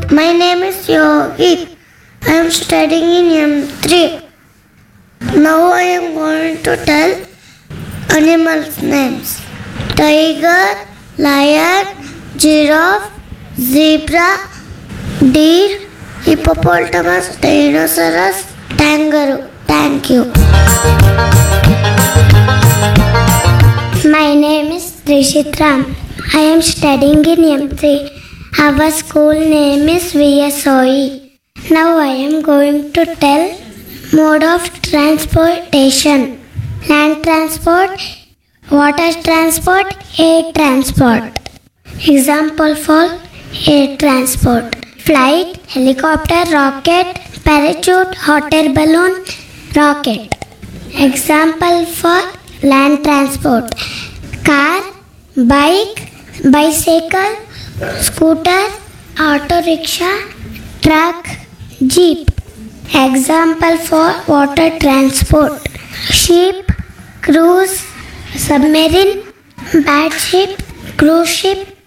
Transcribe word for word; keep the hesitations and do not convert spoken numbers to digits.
My name is Yogit. I am studying in M three. Now I am going to tell animals names. Tiger, lion, giraffe, zebra, deer, hippopotamus, dinosaurus, kangaroo. Thank you. My name is Rishitram. I am studying in M three. Our school name is V S O E. Now I am going to tell mode of transportation. Land transport, water transport, air transport. Example for air transport: flight, helicopter, rocket, parachute, hot air balloon, rocket. Example for land transport: car, bike, bicycle, scooter, auto rickshaw, truck, jeep. Example for water transport: ship, cruise, submarine, battleship, cruise ship,